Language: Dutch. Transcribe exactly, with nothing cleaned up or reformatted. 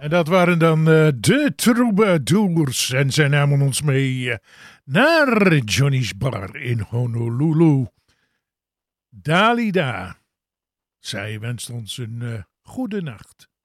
En dat waren dan uh, de Troubadours. En zij namen ons mee uh, naar Johnny's Bar in Honolulu. Dalida. Zij wenst ons een uh, goede nacht.